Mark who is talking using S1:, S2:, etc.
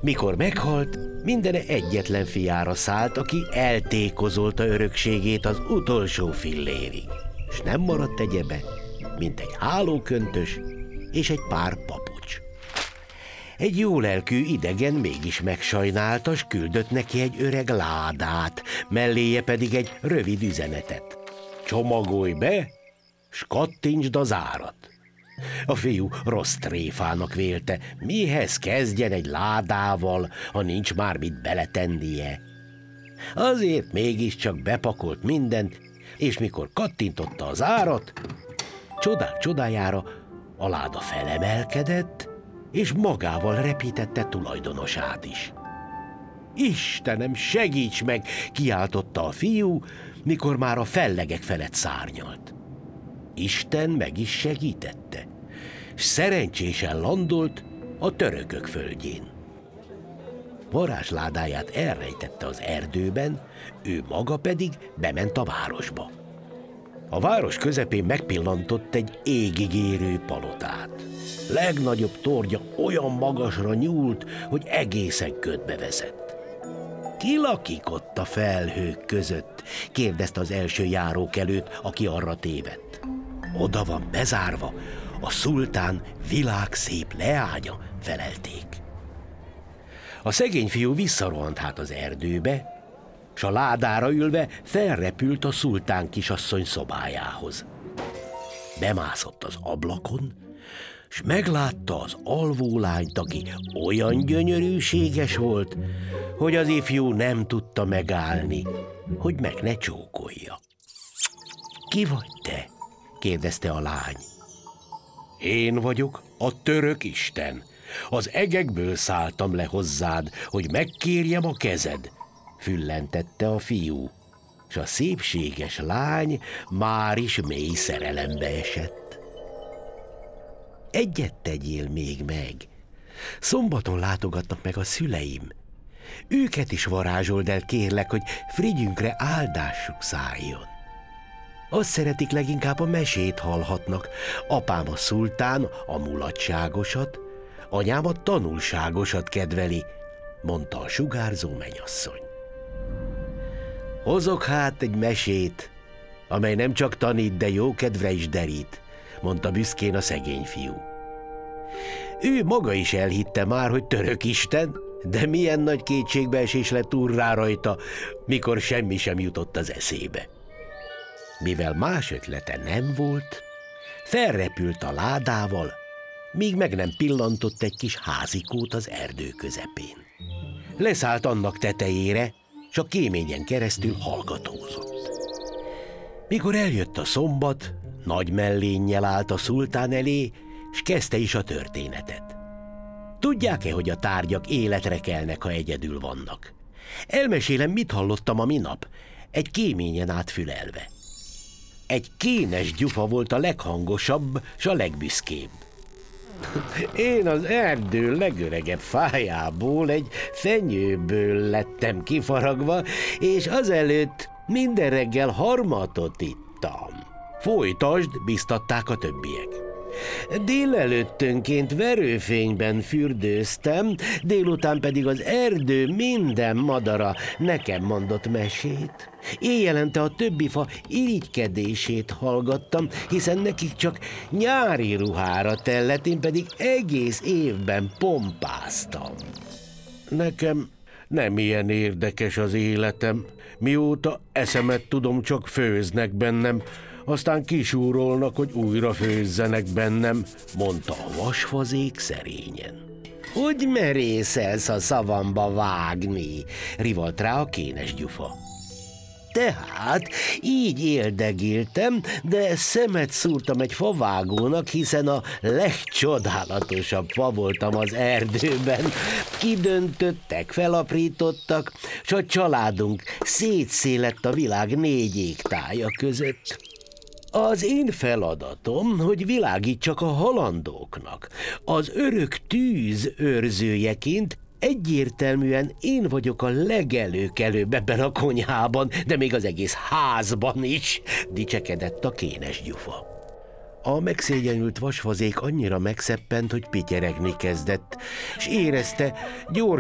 S1: Mikor meghalt, minden egyetlen fiára szállt, aki eltékozolta örökségét az utolsó fillérig, s nem maradt egyebe, mint egy hálóköntös és egy pár papucs. Egy jólelkű idegen mégis megsajnálta, s küldött neki egy öreg ládát, melléje pedig egy rövid üzenetet. Csomagolj be, s kattintsd az árat. A fiú rossz tréfának vélte, mihez kezdjen egy ládával, ha nincs már mit beletennie. Azért mégiscsak bepakolt mindent, és mikor kattintotta az árat, csodák csodájára a láda felemelkedett, és magával repítette tulajdonosát is. Istenem, segíts meg! Kiáltotta a fiú, mikor már a fellegek felett szárnyalt. Isten meg is segítette, s szerencsésen landolt a törökök földjén. Varázsládáját elrejtette az erdőben, ő maga pedig bement a városba. A város közepén megpillantott egy égig érő palotát. Legnagyobb tornya olyan magasra nyúlt, hogy egészen ködbe vezett. Ki lakik ott a felhők között? Kérdezte az első járókelőt, aki arra tévedt. Oda van bezárva a szultán világszép leánya, felelték. A szegény fiú visszarohant hát az erdőbe, s a ládára ülve felrepült a szultán kisasszony szobájához. Bemászott az ablakon, s meglátta az alvó lányt, aki olyan gyönyörűséges volt, hogy az ifjú nem tudta megállni, hogy meg ne csókolja. Ki vagy te? Kérdezte a lány. Én vagyok a török isten. Az egekből szálltam le hozzád, hogy megkérjem a kezed, füllentette a fiú, s a szépséges lány már is mély szerelembe esett. Egyet tegyél még meg. Szombaton látogatnak meg a szüleim. Őket is varázsold el, kérlek, hogy Frigyünkre áldásuk szálljon. Azt szeretik, leginkább a mesét hallhatnak. Apám a szultán, a mulatságosat, anyám a tanulságosat kedveli, mondta a sugárzó menyasszony. Hozok hát egy mesét, amely nem csak tanít, de jó kedvre is derít, mondta büszkén a szegény fiú. Ő maga is elhitte már, hogy török isten, de milyen nagy kétségbeesés lett úrrá rajta, mikor semmi sem jutott az eszébe. Mivel más ötlete nem volt, felrepült a ládával, míg meg nem pillantott egy kis házikót az erdő közepén. Leszállt annak tetejére, s a kéményen keresztül hallgatózott. Mikor eljött a szombat, nagy mellénnyel állt a szultán elé, s kezdte is a történetet. Tudják-e, hogy a tárgyak életre kelnek, ha egyedül vannak? Elmesélem, mit hallottam a minap, egy kéményen átfülelve. Egy kénes gyufa volt a leghangosabb, s a legbüszkébb. Én az erdő legöregebb fájából, egy fenyőből lettem kifaragva, és azelőtt minden reggel harmatot ittam. Folytasd, biztatták a többiek. Délelőttönként verőfényben fürdőztem, délután pedig az erdő minden madara nekem mondott mesét. Éjjelente a többi fa irigykedését hallgattam, hiszen nekik csak nyári ruhára tellett, én pedig egész évben pompáztam. Nekem nem ilyen érdekes az életem. Mióta eszemet tudom, csak főznek bennem, aztán kisúrolnak, hogy újra főzzenek bennem, mondta a vasfazék szerényen. Hogy merészelsz a szavamba vágni? Rivalt rá a kénes gyufa. Tehát így éldegéltem, de szemet szúrtam egy favágónak, hiszen a legcsodálatosabb fa voltam az erdőben. Kidöntöttek, felaprítottak, s a családunk szétszélett a világ 4 égtája között. Az én feladatom, hogy világítsak a halandóknak. Az örök tűz őrzőjeként egyértelműen én vagyok a legelőkelőbb ebben a konyhában, de még az egész házban is, dicsekedett a kénes gyufa. A megszégyenült vasfazék annyira megszeppent, hogy pityeregni kezdett, s érezte, gyors